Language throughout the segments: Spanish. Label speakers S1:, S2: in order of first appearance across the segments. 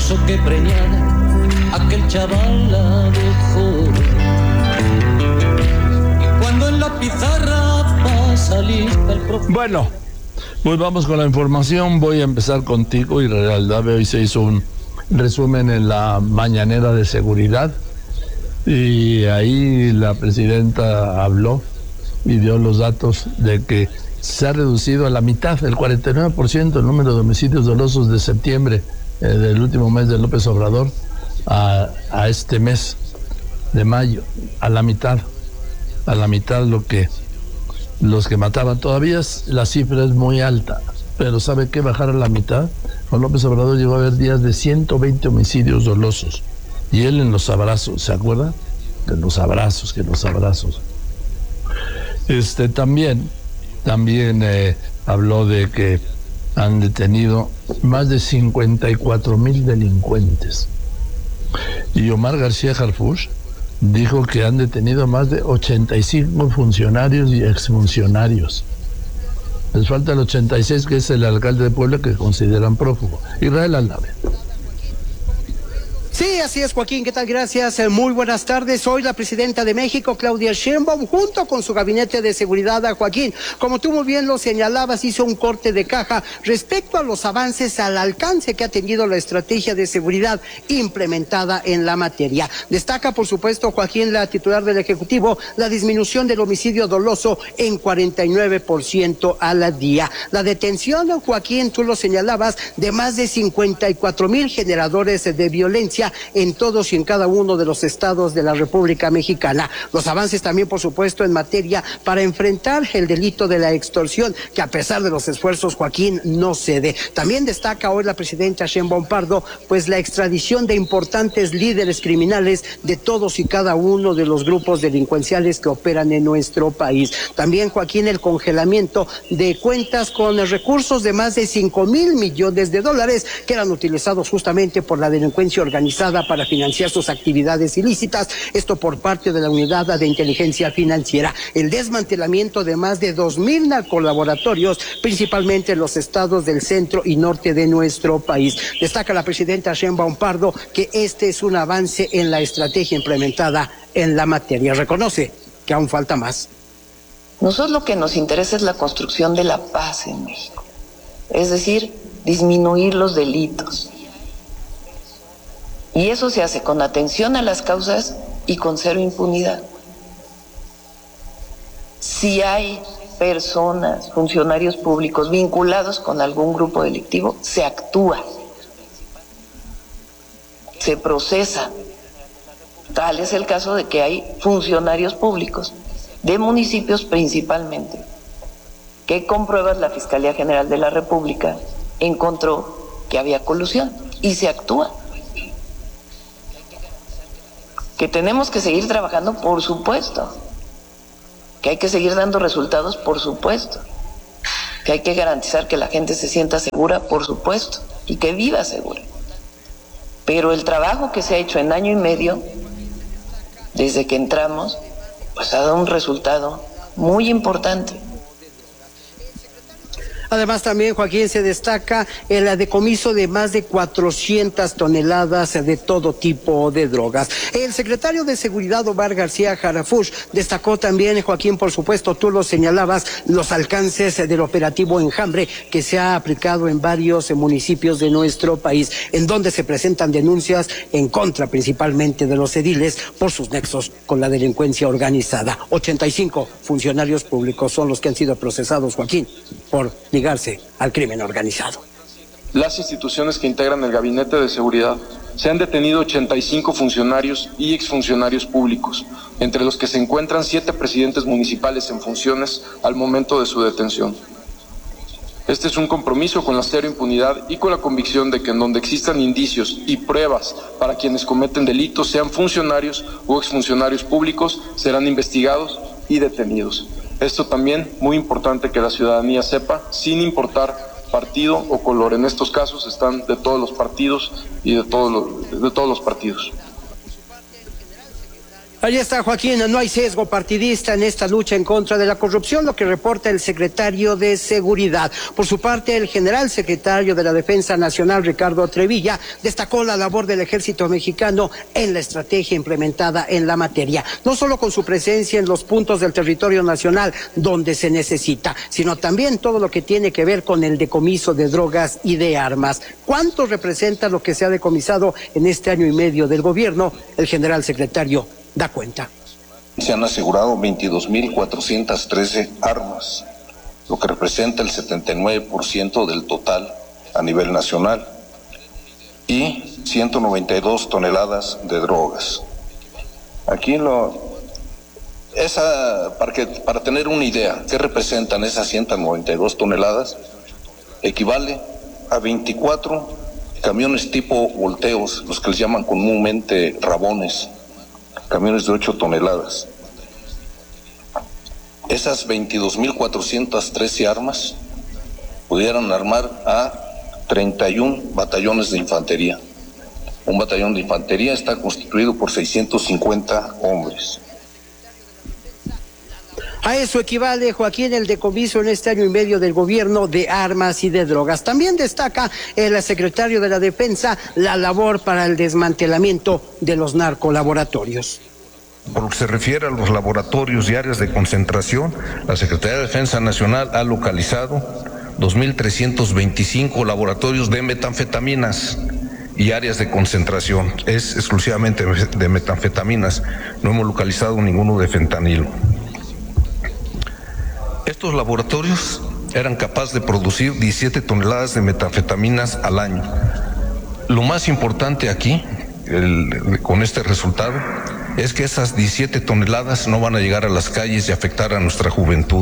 S1: beso que preñada aquel chaval la dejó. Y cuando en la pizarra pasa lista el profe.
S2: Bueno, pues vamos con la información. Voy a empezar contigo. Y en realidad hoy se hizo un resumen en la mañanera de seguridad y ahí la presidenta habló y dio los datos de que se ha reducido a la mitad, el 49%, el número de homicidios dolosos de septiembre del último mes de López Obrador a este mes de mayo, a la mitad los que mataban. Todavía la cifra es muy alta, pero ¿sabe qué? Bajar a la mitad. Con López Obrador llegó a haber días de 120 homicidios dolosos. Y él en los abrazos, ¿se acuerda? Que los abrazos. También habló de que han detenido más de 54,000 delincuentes. Y Omar García Harfuch dijo que han detenido más de 85 funcionarios y exfuncionarios. Les falta el 86, que es el alcalde de Puebla, que consideran prófugo. Israel Aldave.
S3: Sí, así es, Joaquín. ¿Qué tal? Gracias. Muy buenas tardes. Hoy la presidenta de México, Claudia Sheinbaum, junto con su gabinete de seguridad, Joaquín, como tú muy bien lo señalabas, hizo un corte de caja respecto a los avances al alcance que ha tenido la estrategia de seguridad implementada en la materia. Destaca, por supuesto, Joaquín, la titular del Ejecutivo, la disminución del homicidio doloso en 49% al día. La detención, Joaquín, tú lo señalabas, de más de 54,000 generadores de violencia en todos y en cada uno de los estados de la República Mexicana. Los avances también, por supuesto, en materia para enfrentar el delito de la extorsión, que a pesar de los esfuerzos, Joaquín, no cede. También destaca hoy la presidenta Sheinbaum Pardo, pues la extradición de importantes líderes criminales de todos y cada uno de los grupos delincuenciales que operan en nuestro país. También, Joaquín, el congelamiento de cuentas con recursos de más de 5,000 millones de dólares que eran utilizados justamente por la delincuencia organizada para financiar sus actividades ilícitas, esto por parte de la Unidad de Inteligencia Financiera. El desmantelamiento de más de 2,000 narcolaboratorios, principalmente en los estados del centro y norte de nuestro país. Destaca la presidenta Sheinbaum Pardo que este es un avance en la estrategia implementada en la materia. Reconoce que aún falta más.
S4: Nosotros lo que nos interesa es la construcción de la paz en México, es decir, disminuir los delitos. Y eso se hace con atención a las causas y con cero impunidad. Si hay personas, funcionarios públicos vinculados con algún grupo delictivo, se actúa, se procesa. Tal es el caso de que hay funcionarios públicos, de municipios principalmente, que con pruebas la Fiscalía General de la República encontró que había colusión y se actúa. Que tenemos que seguir trabajando, por supuesto. Que hay que seguir dando resultados, por supuesto. Que hay que garantizar que la gente se sienta segura, por supuesto. Y que viva segura. Pero el trabajo que se ha hecho en año y medio, desde que entramos, pues ha dado un resultado muy importante.
S3: Además, también, Joaquín, se destaca el decomiso de más de 400 toneladas de todo tipo de drogas. El secretario de Seguridad, Omar García Harfuch, destacó también, Joaquín, por supuesto, tú lo señalabas, los alcances del operativo Enjambre que se ha aplicado en varios municipios de nuestro país, en donde se presentan denuncias en contra principalmente de los ediles por sus nexos con la delincuencia organizada. 85 funcionarios públicos son los que han sido procesados, Joaquín, por ligarse al crimen organizado.
S5: Las instituciones que integran el Gabinete de Seguridad se han detenido 85 funcionarios y exfuncionarios públicos, entre los que se encuentran 7 presidentes municipales en funciones al momento de su detención. Este es un compromiso con la cero impunidad y con la convicción de que en donde existan indicios y pruebas para quienes cometen delitos, sean funcionarios o exfuncionarios públicos, serán investigados y detenidos. Esto también, muy importante que la ciudadanía sepa, sin importar partido o color. En estos casos están de todos los partidos y de todos los partidos.
S3: Ahí está, Joaquín, no hay sesgo partidista en esta lucha en contra de la corrupción, lo que reporta el secretario de Seguridad. Por su parte, el general secretario de la Defensa Nacional, Ricardo Trevilla, destacó la labor del Ejército Mexicano en la estrategia implementada en la materia, no solo con su presencia en los puntos del territorio nacional donde se necesita, sino también todo lo que tiene que ver con el decomiso de drogas y de armas. ¿Cuánto representa lo que se ha decomisado en este año y medio del gobierno? El general secretario da cuenta.
S6: Se han asegurado 22.413 armas, lo que representa el 79% del total a nivel nacional, y 192 toneladas de drogas. Aquí para tener una idea, ¿qué representan esas 192 toneladas? Equivale a 24 camiones tipo volteos, los que les llaman comúnmente rabones, camiones de 8 toneladas. Esas 22.413 armas pudieran armar a 31 batallones de infantería. Un batallón de infantería está constituido por 650 hombres.
S3: A eso equivale, Joaquín, el decomiso en este año y medio del gobierno de armas y de drogas. También destaca el secretario de la Defensa la labor para el desmantelamiento de los narcolaboratorios.
S7: Por lo que se refiere a los laboratorios y áreas de concentración, la Secretaría de Defensa Nacional ha localizado 2.325 laboratorios de metanfetaminas y áreas de concentración. Es exclusivamente de metanfetaminas, no hemos localizado ninguno de fentanilo. Estos laboratorios eran capaces de producir 17 toneladas de metanfetaminas al año. Lo más importante aquí, con este resultado, es que esas 17 toneladas no van a llegar a las calles y afectar a nuestra juventud.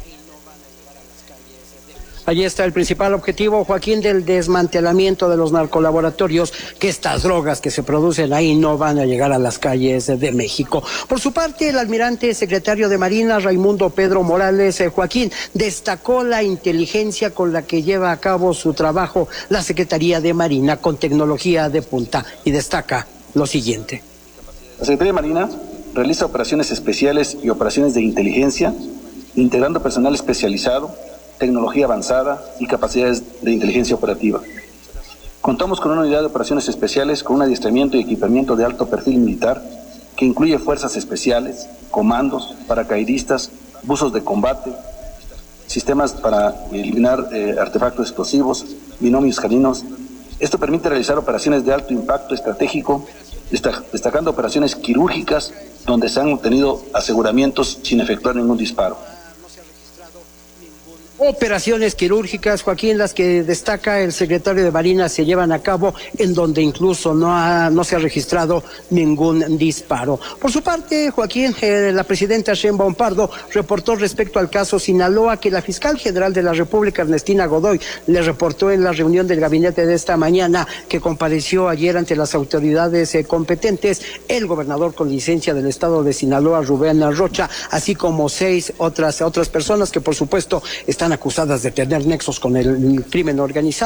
S3: Allí está el principal objetivo, Joaquín, del desmantelamiento de los narcolaboratorios, que estas drogas que se producen ahí no van a llegar a las calles de México. Por su parte, el almirante secretario de Marina, Raimundo Pedro Morales, Joaquín, destacó la inteligencia con la que lleva a cabo su trabajo la Secretaría de Marina con tecnología de punta y destaca lo siguiente.
S8: La Secretaría de Marina realiza operaciones especiales y operaciones de inteligencia, integrando personal especializado, tecnología avanzada y capacidades de inteligencia operativa. Contamos con una unidad de operaciones especiales con un adiestramiento y equipamiento de alto perfil militar que incluye fuerzas especiales, comandos, paracaidistas, buzos de combate, sistemas para eliminar artefactos explosivos, binomios caninos. Esto permite realizar operaciones de alto impacto estratégico, destacando operaciones quirúrgicas donde se han obtenido aseguramientos sin efectuar ningún disparo.
S3: Operaciones quirúrgicas, Joaquín, las que destaca el secretario de Marina, se llevan a cabo en donde incluso no se ha registrado ningún disparo. Por su parte, Joaquín, la presidenta Sheinbaum Pardo reportó respecto al caso Sinaloa que la fiscal general de la República, Ernestina Godoy, le reportó en la reunión del gabinete de esta mañana que compareció ayer ante las autoridades competentes el gobernador con licencia del estado de Sinaloa, Rubén Rocha, así como 6 otras personas que por supuesto están acusadas de tener nexos con el crimen organizado.